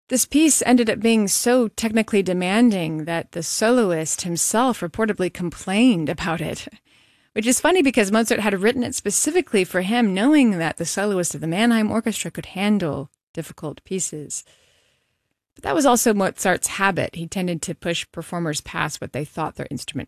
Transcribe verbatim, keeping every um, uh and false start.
This piece ended up being so technically demanding that the soloist himself reportedly complained about it. Which is funny because Mozart had written it specifically for him, knowing that the soloist of the Mannheim Orchestra could handle difficult pieces. But that was also Mozart's habit. He tended to push performers past what they thought their instrument